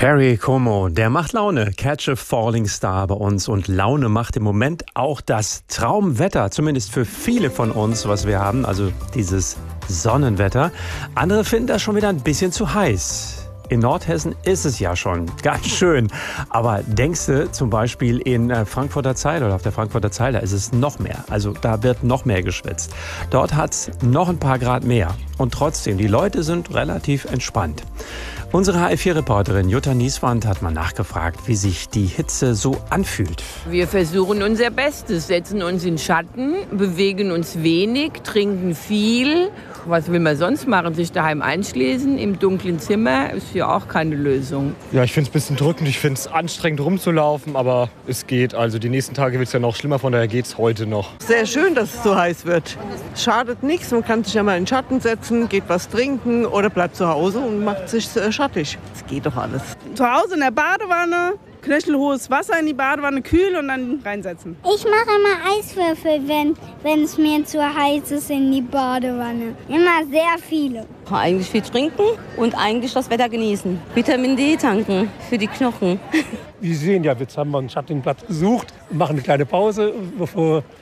Perry Como, der macht Laune. Catch a Falling Star bei uns. Und Laune macht im Moment auch das Traumwetter, zumindest für viele von uns, was wir haben, also dieses Sonnenwetter. Andere finden das schon wieder ein bisschen zu heiß. In Nordhessen ist es ja schon ganz schön. Aber denkst du zum Beispiel in Frankfurter Zeile oder auf der Frankfurter Zeile, da ist es noch mehr. Also da wird noch mehr geschwitzt. Dort hat es noch ein paar Grad mehr. Und trotzdem, die Leute sind relativ entspannt. Unsere HR4-Reporterin Jutta Nieswand hat mal nachgefragt, wie sich die Hitze so anfühlt. Wir versuchen unser Bestes, setzen uns in Schatten, bewegen uns wenig, trinken viel. Was will man sonst machen? Sich daheim einschließen im dunklen Zimmer ist ja auch keine Lösung. Ja, ich finde es ein bisschen drückend. Ich finde es anstrengend rumzulaufen, aber es geht. Also die nächsten Tage wird es ja noch schlimmer, von daher geht es heute noch. Sehr schön, dass es so heiß wird. Es schadet nichts, man kann sich ja mal in den Schatten setzen, geht was trinken oder bleibt zu Hause und macht sich schattig. Es geht doch alles. Zu Hause in der Badewanne, knöchelhohes Wasser in die Badewanne, kühl und dann reinsetzen. Ich mache immer Eiswürfel, wenn es mir zu heiß ist in die Badewanne. Immer sehr viele. Eigentlich viel trinken und eigentlich das Wetter genießen. Vitamin D tanken für die Knochen. Wie Sie sehen, ja, jetzt haben wir einen schattigen Platz gesucht und machen eine kleine Pause, bevor